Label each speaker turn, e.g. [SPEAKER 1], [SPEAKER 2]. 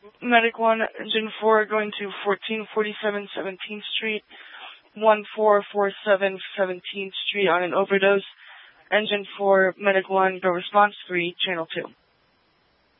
[SPEAKER 1] Medic 1, Engine 4 going to 1447 17th Street, 1447 17th Street on an overdose. Engine 4, Medic 1, go response 3, Channel 2.